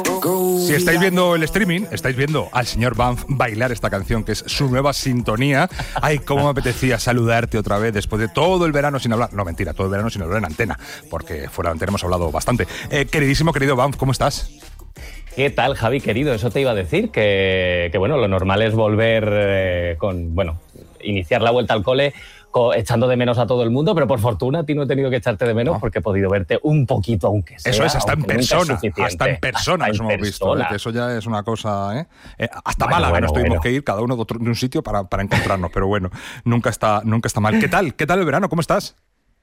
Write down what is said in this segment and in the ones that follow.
Si estáis viendo el streaming, estáis viendo al señor Banff bailar esta canción, que es su nueva sintonía. Ay, cómo me apetecía saludarte otra vez después de todo el verano sin hablar. No, mentira, todo el verano sin hablar en antena, porque fuera de antena hemos hablado bastante. Queridísimo, querido Banff, ¿cómo estás? ¿Qué tal, Javi, querido? Eso te iba a decir, que bueno, lo normal es volver iniciar la vuelta al cole echando de menos a todo el mundo, pero por fortuna a ti no he tenido que echarte de menos porque he podido verte un poquito, aunque sea. Eso es, hasta en persona nos hemos visto, que eso ya es una cosa, hasta Málaga nos tuvimos que ir cada uno de un sitio para encontrarnos, pero bueno, nunca está mal. ¿Qué tal el verano? ¿Cómo estás?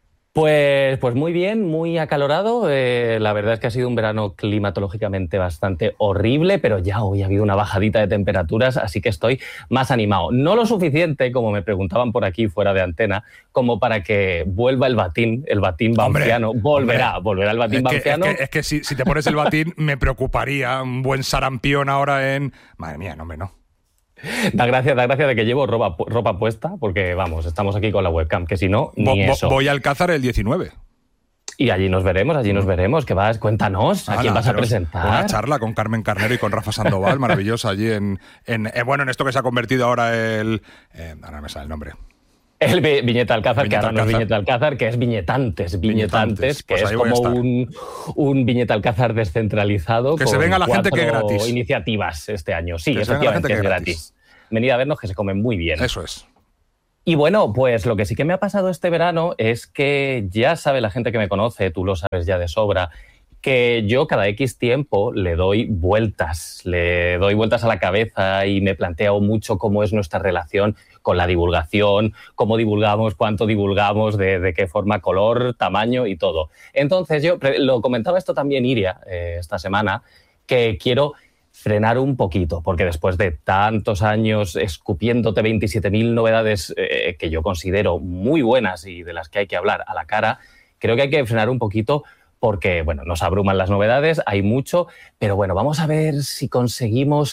Pues muy bien, muy acalorado. La verdad es que ha sido un verano climatológicamente bastante horrible, pero ya hoy ha habido una bajadita de temperaturas, así que estoy más animado. No lo suficiente, como me preguntaban por aquí fuera de antena, como para que vuelva el batín banfiano. Volverá el batín banfiano. Es que si te pones el batín me preocuparía un buen sarampión ahora en... Madre mía, no, hombre, no. Da gracia de que llevo ropa puesta, porque vamos, estamos aquí con la webcam, que si no, ni eso. Voy a Alcázar el 19. Y allí nos veremos, ¿qué vas? Cuéntanos, ¿a quién vas a presentar? Una charla con Carmen Carnero y con Rafa Sandoval, maravillosa, allí en esto que se ha convertido ahora ahora no me sale el nombre. El Viñeta Alcázar, que ahora no es Viñeta Alcázar, que es Viñetantes, que pues es como un Viñeta Alcázar descentralizado. Que se venga la gente que es gratis. Iniciativas este año, sí, efectivamente es gratis. Venid a vernos, que se come muy bien. Eso es. Y bueno, pues lo que sí que me ha pasado este verano es que ya sabe la gente que me conoce, tú lo sabes ya de sobra, que yo cada X tiempo le doy vueltas a la cabeza y me planteo mucho cómo es nuestra relación con la divulgación, cómo divulgamos, cuánto divulgamos, de qué forma, color, tamaño y todo. Entonces yo lo comentaba esto también Iria esta semana, que quiero frenar un poquito, porque después de tantos años escupiéndote 27.000 novedades que yo considero muy buenas y de las que hay que hablar a la cara, creo que hay que frenar un poquito porque, bueno, nos abruman las novedades, hay mucho, pero bueno, vamos a ver si conseguimos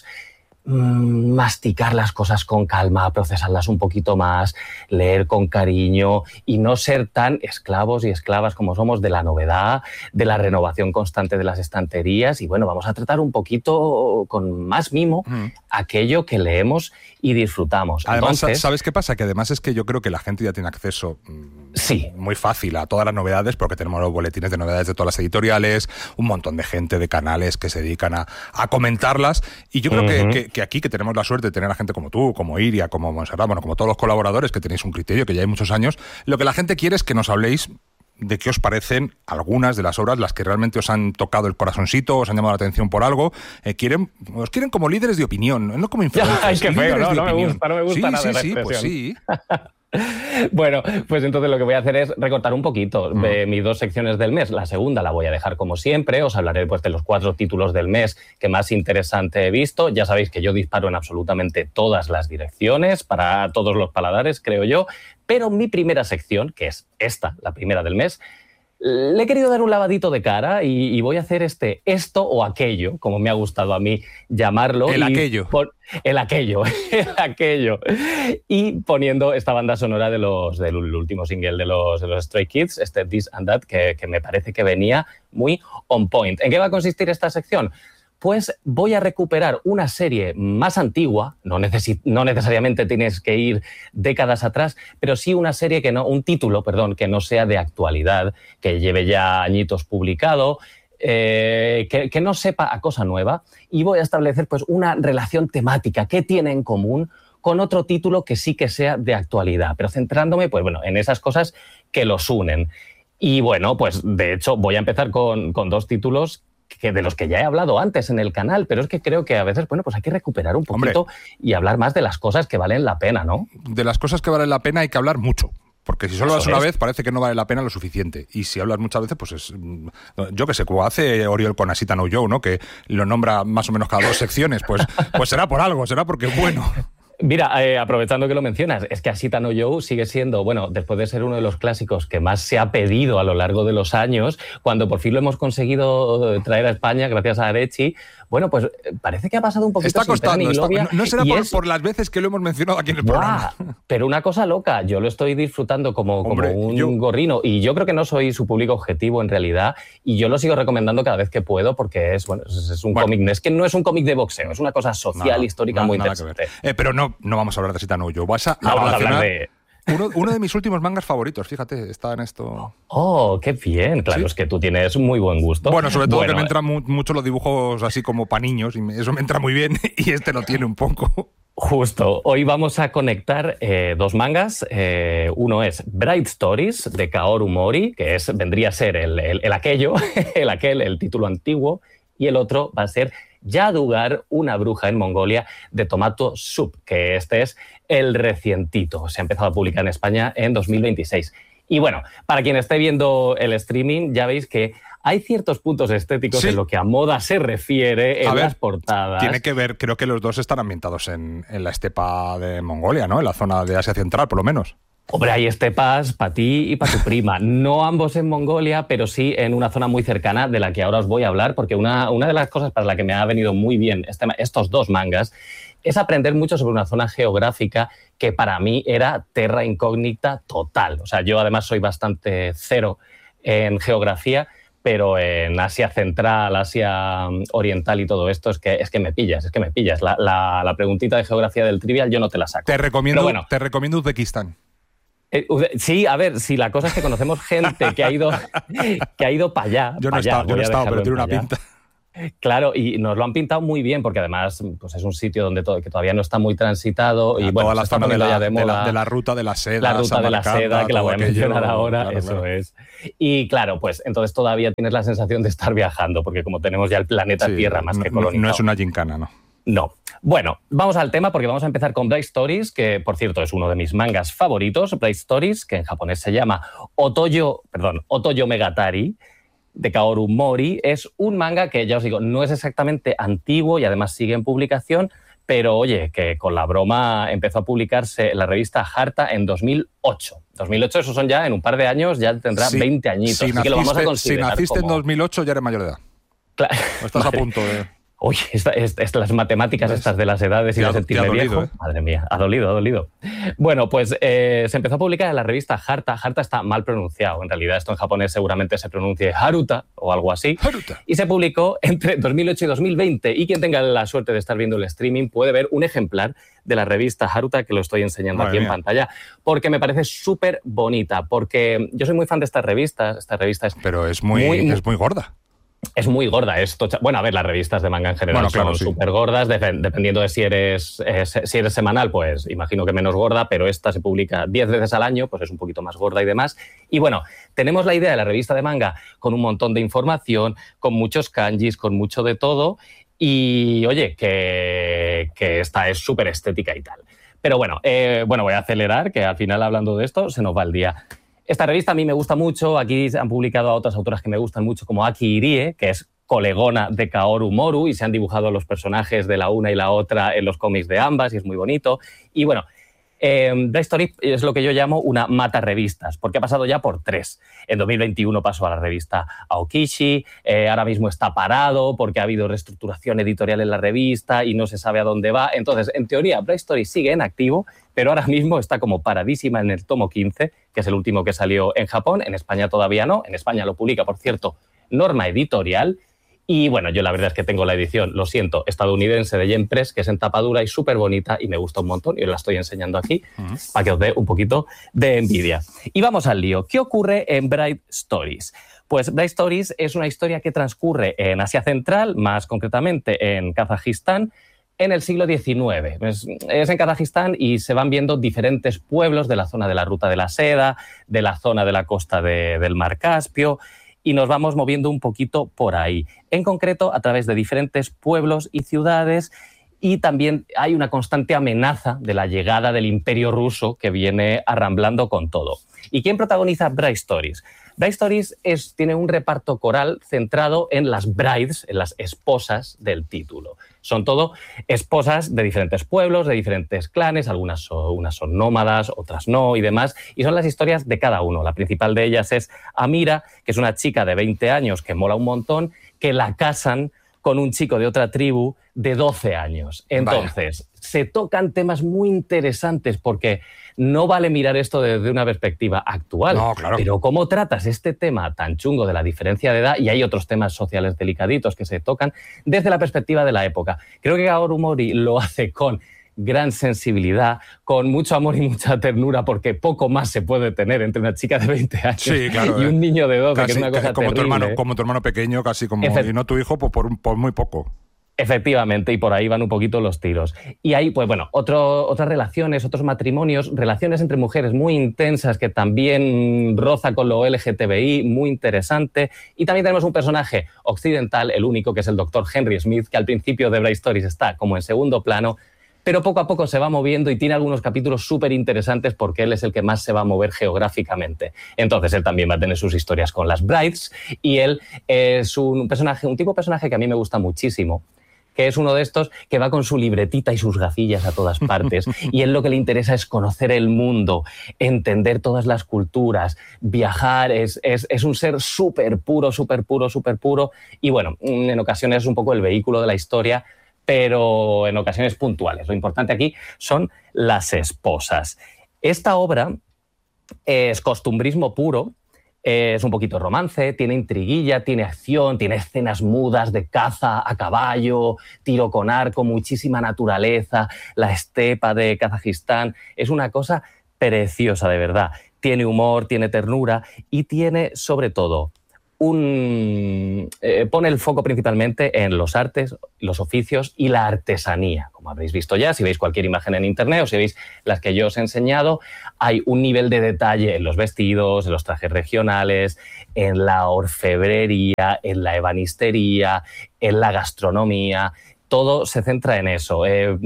masticar las cosas con calma, procesarlas un poquito más, leer con cariño y no ser tan esclavos y esclavas como somos de la novedad, de la renovación constante de las estanterías. Y bueno, vamos a tratar un poquito con más mimo aquello que leemos y disfrutamos. Además, ¿sabes qué pasa? Que además es que yo creo que la gente ya tiene acceso muy fácil a todas las novedades, porque tenemos los boletines de novedades de todas las editoriales, un montón de gente de canales que se dedican a comentarlas, y yo creo que aquí, que tenemos la suerte de tener a gente como tú, como Iria, como Monserrat, bueno, como todos los colaboradores, que tenéis un criterio, que ya hay muchos años, lo que la gente quiere es que nos habléis de qué os parecen algunas de las obras, las que realmente os han tocado el corazoncito, os han llamado la atención por algo. Os quieren como líderes de opinión, no como influencers. Ay, qué feo, no me gusta nada la expresión. Pues sí. Bueno, pues entonces lo que voy a hacer es recortar un poquito de mis 2 secciones del mes. La segunda la voy a dejar como siempre. Os hablaré pues de los 4 títulos del mes que más interesante he visto. Ya sabéis que yo disparo en absolutamente todas las direcciones, para todos los paladares, creo yo. Pero mi primera sección, que es esta, la primera del mes, le he querido dar un lavadito de cara y voy a hacer esto o aquello, como me ha gustado a mí llamarlo. El aquello. El aquello. Y poniendo esta banda sonora del último single de los Stray Kids, This and That, que me parece que venía muy on point. ¿En qué va a consistir esta sección? Pues voy a recuperar una serie más antigua, no necesariamente tienes que ir décadas atrás, pero sí un título que no sea de actualidad, que lleve ya añitos publicado, que no sepa a cosa nueva, y voy a establecer pues una relación temática que tiene en común con otro título que sí que sea de actualidad, pero centrándome pues bueno en esas cosas que los unen. Y bueno, pues de hecho voy a empezar con 2 títulos de los que ya he hablado antes en el canal, pero es que creo que a veces, bueno, pues hay que recuperar un poquito y hablar más de las cosas que valen la pena, ¿no? De las cosas que valen la pena hay que hablar mucho. Porque si solo hablas una vez parece que no vale la pena lo suficiente. Y si hablas muchas veces, pues es... Yo qué sé, como hace Oriol con Asita No Joe, ¿no? Que lo nombra más o menos cada 2 secciones. Pues será por algo, será porque es bueno. Mira, aprovechando que lo mencionas, es que Ashita no Joe sigue siendo, bueno, después de ser uno de los clásicos que más se ha pedido a lo largo de los años, cuando por fin lo hemos conseguido traer a España gracias a Arechi, bueno, pues parece que ha pasado un poquito está costando, sin pena ni gloria. No será por las veces que lo hemos mencionado aquí en el programa. Pero una cosa loca, yo lo estoy disfrutando como un gorrino y yo creo que no soy su público objetivo en realidad y yo lo sigo recomendando cada vez que puedo porque es un cómic, es que no es un cómic de boxeo, es una cosa social, histórica muy interesante. Pero no vamos a hablar de Ashita no Joe, vamos a hablar de... Uno de mis últimos mangas favoritos, fíjate, está en esto. ¡Oh, qué bien! Claro, ¿sí? Es que tú tienes muy buen gusto. Bueno, sobre todo que me entran mucho los dibujos así como para niños, y eso me entra muy bien, y este lo tiene un poco. Justo. Hoy vamos a conectar dos mangas. Uno es Bright Stories, de Kaoru Mori, que vendría a ser el título antiguo, y el otro va a ser Jadugar, una bruja en Mongolia, de Tomato Soup, que este es el recientito. Se ha empezado a publicar en España en 2026. Y bueno, para quien esté viendo el streaming, ya veis que hay ciertos puntos estéticos en lo que a moda se refiere en las portadas. Tiene que ver, creo que los dos están ambientados en la estepa de Mongolia, ¿no? En la zona de Asia Central, por lo menos. Hombre, hay estepas para ti y para tu prima. No ambos en Mongolia, pero sí en una zona muy cercana de la que ahora os voy a hablar, porque una de las cosas para la que me ha venido muy bien estos dos mangas es aprender mucho sobre una zona geográfica que para mí era terra incógnita total. O sea, yo además soy bastante cero en geografía, pero en Asia Central, Asia Oriental y todo esto es que me pillas. La preguntita de geografía del trivial yo no te la saco. Te recomiendo Uzbekistán. Sí, a ver, si la cosa es que conocemos gente que ha ido para allá. Yo no he estado, pero tiene una pinta. Claro, y nos lo han pintado muy bien, porque además pues es un sitio donde que todavía no está muy transitado. Y bueno, toda la zona de la ruta de la seda. La ruta de la seda, que la voy a mencionar ahora, claro, eso es. Y claro, pues entonces todavía tienes la sensación de estar viajando, porque como tenemos ya el planeta Tierra más que colonizado. No es una gincana, ¿no? No. Bueno, vamos al tema porque vamos a empezar con Bright Stories, que por cierto es uno de mis mangas favoritos, Bright Stories, que en japonés se llama Otoyo Megatari, de Kaoru Mori. Es un manga que, ya os digo, no es exactamente antiguo y además sigue en publicación, pero oye, que con la broma empezó a publicarse en la revista Harta en 2008. 2008, eso son ya en un par de años, ya tendrá 20 añitos. Así que lo vamos a considerar. Si naciste en 2008 ya eres mayor de edad. Claro. Estás a punto de... Oye, las matemáticas estas de las edades y de sentirme viejo. Madre mía, ha dolido. Bueno, pues se empezó a publicar en la revista Harta. Harta está mal pronunciado. En realidad esto en japonés seguramente se pronuncie Haruta o algo así. Haruta. Y se publicó entre 2008 y 2020. Y quien tenga la suerte de estar viendo el streaming puede ver un ejemplar de la revista Haruta, que lo estoy enseñando aquí en pantalla, porque me parece súper bonita. Porque yo soy muy fan de estas revistas. Esta revista es... Pero es muy gorda. Es muy gorda esto. Bueno, a ver, las revistas de manga en general son súper gordas, dependiendo de si eres semanal, pues imagino que menos gorda, pero esta se publica 10 veces al año, pues es un poquito más gorda y demás. Y bueno, tenemos la idea de la revista de manga con un montón de información, con muchos kanjis, con mucho de todo, y oye, que esta es súper estética y tal. Pero bueno, voy a acelerar, que al final hablando de esto se nos va el día. Esta revista a mí me gusta mucho. Aquí han publicado a otras autoras que me gustan mucho, como Aki Irie, que es colegona de Kaoru Mori, y se han dibujado los personajes de la una y la otra en los cómics de ambas, y es muy bonito. Y bueno, Bright Story es lo que yo llamo una mata revistas, porque ha pasado ya por 3. En 2021 pasó a la revista Aokishi, ahora mismo está parado porque ha habido reestructuración editorial en la revista y no se sabe a dónde va. Entonces, en teoría, Bright Story sigue en activo, pero ahora mismo está como paradísima en el tomo 15, que es el último que salió en Japón. En España todavía no. En España lo publica, por cierto, Norma Editorial. Y bueno, yo la verdad es que tengo la edición, lo siento, estadounidense de Yen Press, que es en tapa dura y súper bonita y me gusta un montón. Y os la estoy enseñando aquí para que os dé un poquito de envidia. Y vamos al lío. ¿Qué ocurre en Bright Stories? Pues Bright Stories es una historia que transcurre en Asia Central, más concretamente en Kazajistán, en el siglo XIX. Es en Kazajistán y se van viendo diferentes pueblos de la zona de la Ruta de la Seda, de la zona de la costa del Mar Caspio, y nos vamos moviendo un poquito por ahí. En concreto, a través de diferentes pueblos y ciudades, y también hay una constante amenaza de la llegada del Imperio ruso que viene arramblando con todo. ¿Y quién protagoniza Bright Stories? Bright Stories tiene un reparto coral centrado en las brides, en las esposas del título. Son todo esposas de diferentes pueblos, de diferentes clanes, unas son nómadas, otras no y demás, y son las historias de cada uno. La principal de ellas es Amira, que es una chica de 20 años que mola un montón, que la casan con un chico de otra tribu de 12 años. Entonces, se tocan temas muy interesantes porque no vale mirar esto desde una perspectiva actual. No, claro. Pero cómo tratas este tema tan chungo de la diferencia de edad, y hay otros temas sociales delicaditos que se tocan desde la perspectiva de la época. Creo que Kaoru Mori lo hace con gran sensibilidad, con mucho amor y mucha ternura, porque poco más se puede tener entre una chica de 20 años y un niño de 12, casi, que es una cosa como terrible. Como tu hermano pequeño, casi como, y no tu hijo, pues por muy poco. Efectivamente, y por ahí van un poquito los tiros. Y hay, pues bueno, otras relaciones, otros matrimonios, relaciones entre mujeres muy intensas que también roza con lo LGTBI, muy interesante. Y también tenemos un personaje occidental, el único, que es el Dr. Henry Smith, que al principio de Bright Stories está como en segundo plano, pero poco a poco se va moviendo y tiene algunos capítulos súper interesantes porque él es el que más se va a mover geográficamente. Entonces él también va a tener sus historias con las brides y él es un tipo de personaje que a mí me gusta muchísimo, que es uno de estos que va con su libretita y sus gafillas a todas partes y él lo que le interesa es conocer el mundo, entender todas las culturas, viajar, es un ser súper puro y bueno, en ocasiones es un poco el vehículo de la historia, pero en ocasiones puntuales. Lo importante aquí son las esposas. Esta obra es costumbrismo puro, es un poquito romance, tiene intriguilla, tiene acción, tiene escenas mudas de caza a caballo, tiro con arco, muchísima naturaleza, la estepa de Kazajistán. Es una cosa preciosa, de verdad. Tiene humor, tiene ternura y tiene, sobre todo, pone el foco principalmente en los artes, los oficios y la artesanía. Como habréis visto ya, si veis cualquier imagen en internet o si veis las que yo os he enseñado, hay un nivel de detalle en los vestidos, en los trajes regionales, en la orfebrería, en la ebanistería, en la gastronomía. Todo se centra en eso.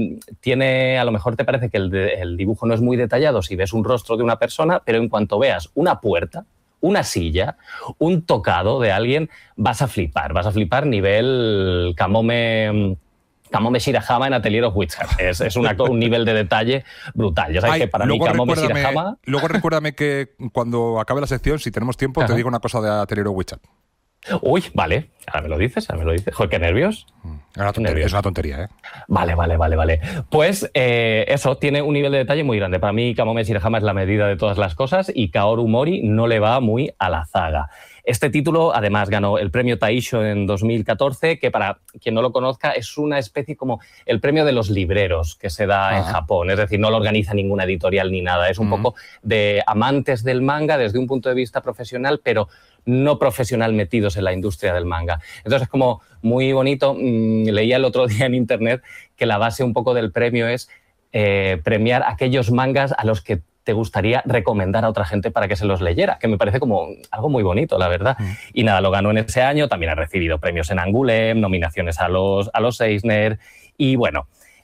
A lo mejor te parece que el dibujo no es muy detallado si ves un rostro de una persona, pero en cuanto veas una puerta, una silla, un tocado de alguien, vas a flipar nivel Kamome Shirahama en Atelier of Witchcraft. Es un nivel de detalle brutal. Ya sabes que para mí Kamome Shirahama... Luego recuérdame que cuando acabe la sección, si tenemos tiempo, te digo una cosa de Atelier of Witchcraft. Uy, vale. Ahora me lo dices. Joder, qué nervios. Es una tontería, ¿eh? Vale. Pues eso, tiene un nivel de detalle muy grande. Para mí, Kamome Shirahama es la medida de todas las cosas y Kaoru Mori no le va muy a la zaga. Este título, además, ganó el premio Taisho en 2014, que para quien no lo conozca es una especie como el premio de los libreros que se da en Japón. Es decir, no lo organiza ninguna editorial ni nada. Es un poco de amantes del manga desde un punto de vista profesional, pero no profesional metidos en la industria del manga. Entonces es como muy bonito. Leía el otro día en internet que la base un poco del premio es premiar aquellos mangas a los que te gustaría recomendar a otra gente para que se los leyera, que me parece como algo muy bonito, la verdad. Y nada, lo ganó en ese año, también ha recibido premios en Angoulême, nominaciones a los Eisner, y bueno,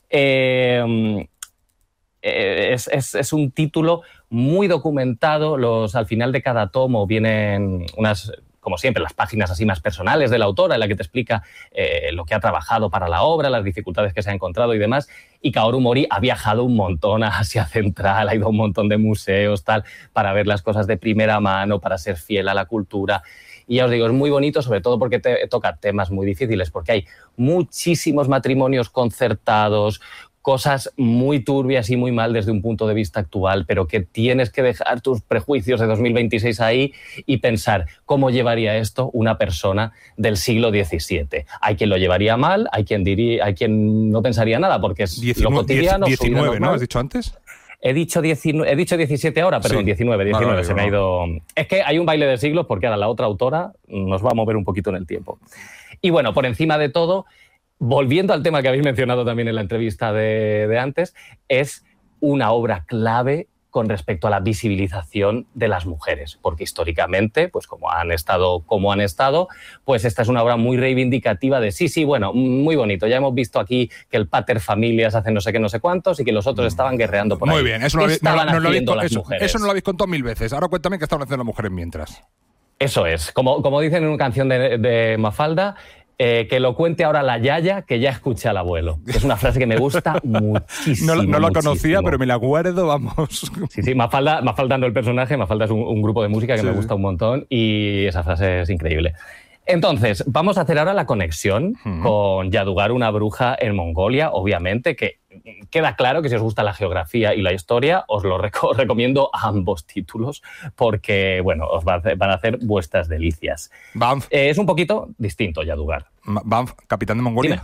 es un título muy documentado. Al final de cada tomo vienen unas, como siempre, las páginas así más personales de la autora, en la que te explica lo que ha trabajado para la obra, las dificultades que se ha encontrado y demás. Y Kaoru Mori ha viajado un montón a Asia Central, ha ido a un montón de museos, tal, para ver las cosas de primera mano, para ser fiel a la cultura. Y ya os digo, es muy bonito, sobre todo porque toca temas muy difíciles, porque hay muchísimos matrimonios concertados, cosas muy turbias y muy mal desde un punto de vista actual, pero que tienes que dejar tus prejuicios de 2026 ahí y pensar cómo llevaría esto una persona del siglo XVII. Hay quien lo llevaría mal, hay quien no pensaría nada, porque es lo cotidiano. 19, ¿no? ¿Has dicho antes? He dicho 17 ahora, perdón, sí. 19, vale, se me ha ido... Es que hay un baile de siglos porque ahora la otra autora nos va a mover un poquito en el tiempo. Y bueno, por encima de todo, volviendo al tema que habéis mencionado también en la entrevista de antes, es una obra clave con respecto a la visibilización de las mujeres, porque históricamente, pues como han estado, pues esta es una obra muy reivindicativa de sí, bueno, muy bonito, ya hemos visto aquí que el pater familias hace no sé qué, no sé cuántos y que los otros estaban guerreando por ahí. Muy bien, eso no lo habéis contado 1000 veces, ahora cuéntame qué estaban haciendo las mujeres mientras. Eso es. Como dicen en una canción de Mafalda, que lo cuente ahora la yaya, que ya escuché al abuelo. Es una frase que me gusta muchísimo. No la conocía, pero me la guardo, vamos. Sí, Mafalda no el personaje, Mafalda es un grupo de música que me gusta un montón y esa frase es increíble. Entonces, vamos a hacer ahora la conexión con Yadugar, una bruja en Mongolia, obviamente, que queda claro que si os gusta la geografía y la historia, os lo recomiendo ambos títulos, porque, bueno, os van a hacer vuestras delicias. Banff. Es un poquito distinto, Yadugar. Banff, capitán de Mongolia.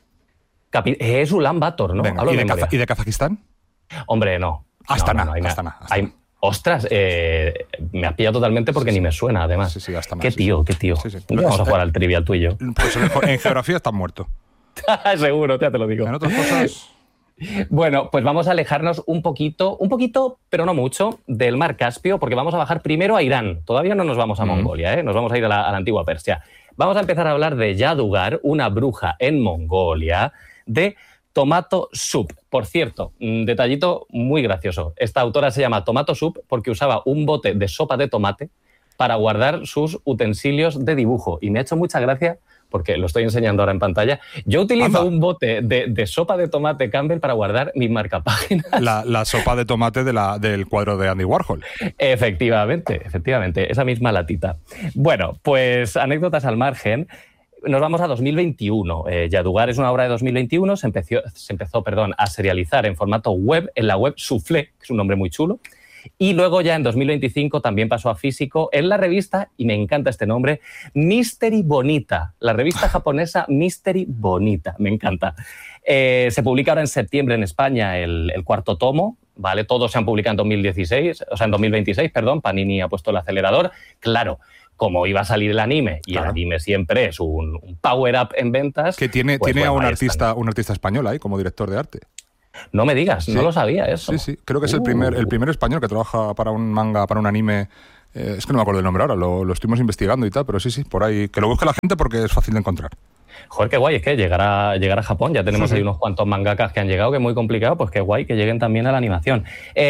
Es Ulan Bator, ¿no? Venga, ¿y de Kazajistán? Hombre, no. Astana. Ostras, me has pillado totalmente porque ni me suena, además. Sí, Astana. Qué tío. Sí. Vamos a jugar al trivial tú y yo. Pues en geografía estás muerto. Seguro, ya te lo digo. En otras cosas... Bueno, pues vamos a alejarnos un poquito, pero no mucho, del mar Caspio, porque vamos a bajar primero a Irán. Todavía no nos vamos a Mongolia, ¿eh? Nos vamos a ir a la antigua Persia. Vamos a empezar a hablar de Yadugar, una bruja en Mongolia, de Tomato Soup. Por cierto, un detallito muy gracioso. Esta autora se llama Tomato Soup porque usaba un bote de sopa de tomate para guardar sus utensilios de dibujo. Y me ha hecho mucha gracia porque lo estoy enseñando ahora en pantalla. Yo utilizo un bote de sopa de tomate Campbell para guardar mis marcapáginas. La sopa de tomate del cuadro de Andy Warhol. Efectivamente, esa misma latita. Bueno, pues anécdotas al margen. Nos vamos a 2021. Yadugar es una obra de 2021. Se empezó a serializar en formato web, en la web Soufflé, que es un nombre muy chulo. Y luego ya en 2025 también pasó a físico en la revista, y me encanta este nombre, Mystery Bonita. La revista japonesa Mystery Bonita. Me encanta. Se publica ahora en septiembre en España el cuarto tomo, ¿vale? Todos se han publicado en 2026, perdón. Panini ha puesto el acelerador. Claro, como iba a salir el anime, y el anime siempre es un power-up en ventas... Que tiene a un artista español ahí como director de arte. No me digas, no lo sabía eso. Sí, creo que es el primer español que trabaja para un manga, para un anime. Es que no me acuerdo el nombre ahora, lo estuvimos investigando y tal, pero sí, por ahí. Que lo busque la gente porque es fácil de encontrar. Joder, qué guay, es que llegar a Japón, ya tenemos ahí unos cuantos mangakas que han llegado, que es muy complicado, pues qué guay que lleguen también a la animación.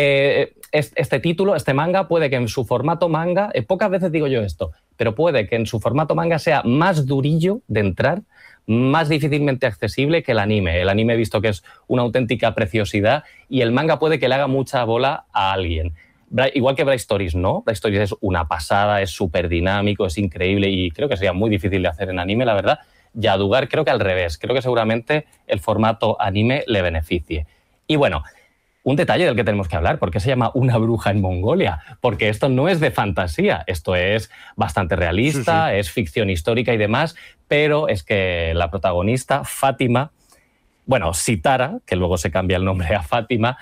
Este manga puede que en su formato manga, pocas veces digo yo esto, pero puede que en su formato manga sea más durillo de entrar, más difícilmente accesible que el anime. El anime he visto que es una auténtica preciosidad y el manga puede que le haga mucha bola a alguien. Igual que Bright Stories, ¿no? Bright Stories es una pasada, es súper dinámico, es increíble y creo que sería muy difícil de hacer en anime, la verdad. Yadugar creo que al revés, creo que seguramente el formato anime le beneficie. Y bueno, un detalle del que tenemos que hablar, ¿por qué se llama Una bruja en Mongolia? Porque esto no es de fantasía, esto es bastante realista, es ficción histórica y demás, pero es que la protagonista, Fátima, Sitara, que luego se cambia el nombre a Fátima,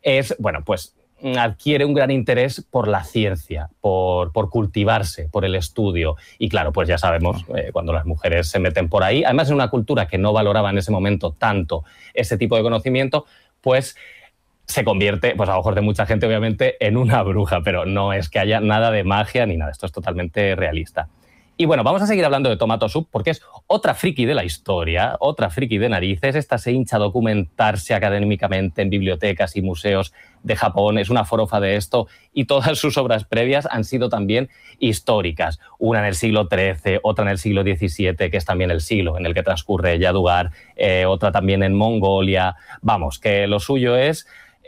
adquiere un gran interés por la ciencia, por cultivarse, por el estudio. Y claro, pues ya sabemos, cuando las mujeres se meten por ahí, además en una cultura que no valoraba en ese momento tanto ese tipo de conocimiento, pues se convierte, pues a ojos de mucha gente obviamente, en una bruja, pero no es que haya nada de magia ni nada, esto es totalmente realista. Y bueno, vamos a seguir hablando de Tomato Soup porque es otra friki de la historia, otra friki de narices. Esta se hincha a documentarse académicamente en bibliotecas y museos de Japón, es una forofa de esto y todas sus obras previas han sido también históricas. Una en el siglo XIII, otra en el siglo XVII, que es también el siglo en el que transcurre Yadugar, otra también en Mongolia. Vamos, que lo suyo es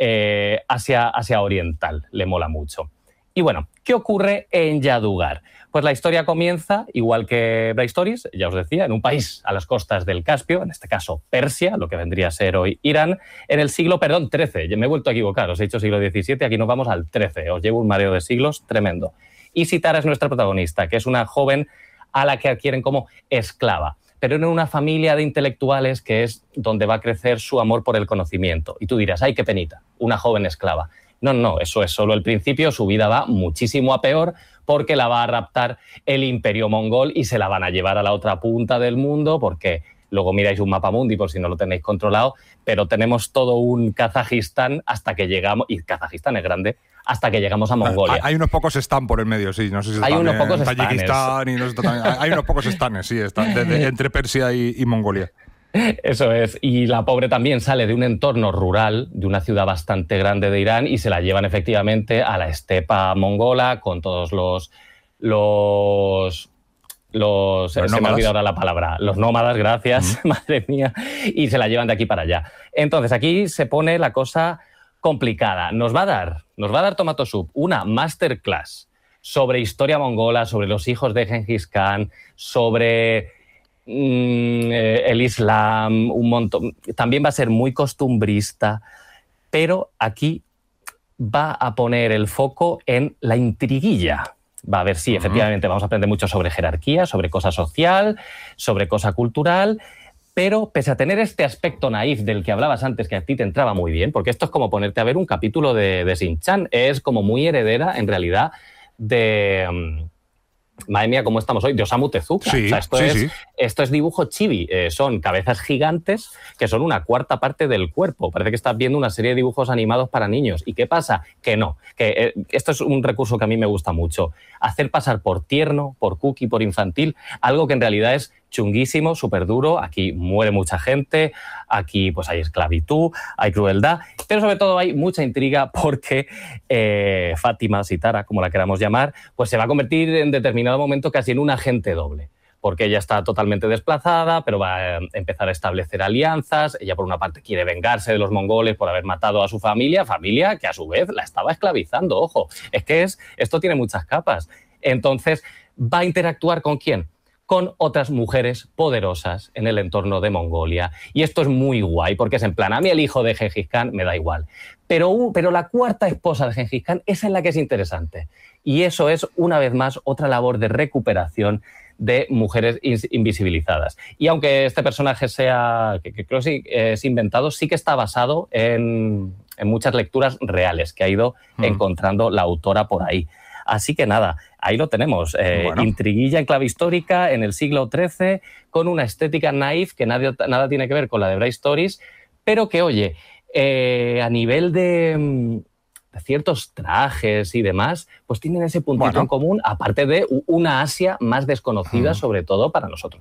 Asia Oriental, le mola mucho. Y bueno, ¿qué ocurre en Yadugar? Pues la historia comienza, igual que Bright Stories, ya os decía, en un país a las costas del Caspio, en este caso Persia, lo que vendría a ser hoy Irán, en el siglo, XIII. Me he vuelto a equivocar, os he dicho siglo XVII, aquí nos vamos al XIII. Os llevo un mareo de siglos tremendo. Y Sitara es nuestra protagonista, que es una joven a la que adquieren como esclava, pero en una familia de intelectuales que es donde va a crecer su amor por el conocimiento. Y tú dirás, ¡ay, qué penita! Una joven esclava. No, eso es solo el principio, su vida va muchísimo a peor porque la va a raptar el Imperio Mongol y se la van a llevar a la otra punta del mundo porque luego miráis un mapa mundi por si no lo tenéis controlado, pero tenemos todo un Kazajistán hasta que llegamos, y Kazajistán es grande, hasta que llegamos a Mongolia. Hay unos pocos stands por el medio, sí, no sé si hay unos pocos Tayikistán y no sé, hay unos pocos stands, sí, entre Persia y Mongolia. Eso es, y la pobre también sale de un entorno rural, de una ciudad bastante grande de Irán y se la llevan efectivamente a la estepa mongola con todos se me ha olvidado ahora la palabra, los nómadas, gracias, madre mía, y se la llevan de aquí para allá. Entonces, aquí se pone la cosa complicada. Nos va a dar Tomato Soup una masterclass sobre historia mongola, sobre los hijos de Gengis Khan, sobre el Islam, un montón. También va a ser muy costumbrista, pero aquí va a poner el foco en la intriguilla. Va a ver si efectivamente vamos a aprender mucho sobre jerarquía, sobre cosa social, sobre cosa cultural, pero pese a tener este aspecto naif del que hablabas antes, que a ti te entraba muy bien, porque esto es como ponerte a ver un capítulo de Shin-Chan, es como muy heredera, en realidad, de... Madre mía, ¿cómo estamos hoy? De Osamu Tezuka. Sí, o sea, esto es dibujo chibi. Son cabezas gigantes que son una cuarta parte del cuerpo. Parece que estás viendo una serie de dibujos animados para niños. ¿Y qué pasa? Que no. Que esto es un recurso que a mí me gusta mucho. Hacer pasar por tierno, por cookie, por infantil, algo que en realidad es chunguísimo, súper duro. Aquí muere mucha gente, aquí pues hay esclavitud, hay crueldad, pero sobre todo hay mucha intriga porque Fátima Sitara, como la queramos llamar, pues se va a convertir en determinado momento casi en un agente doble, porque ella está totalmente desplazada, pero va a empezar a establecer alianzas. Ella, por una parte, quiere vengarse de los mongoles por haber matado a su familia que a su vez la estaba esclavizando. Ojo, es que esto tiene muchas capas. Entonces, ¿va a interactuar con quién? Con otras mujeres poderosas en el entorno de Mongolia. Y esto es muy guay, porque es en plan, a mí el hijo de Gengis Khan me da igual. Pero la cuarta esposa de Gengis Khan, esa es la que es interesante. Y eso es, una vez más, otra labor de recuperación de mujeres invisibilizadas. Y aunque este personaje que creo que es inventado, sí que está basado en muchas lecturas reales que ha ido encontrando la autora por ahí. Así que nada, ahí lo tenemos. Intriguilla en clave histórica en el siglo XIII, con una estética naif que nada tiene que ver con la de Bright Stories, pero que, oye, a nivel de ciertos trajes y demás, pues tienen ese puntito en común, aparte de una Asia más desconocida, sobre todo para nosotros.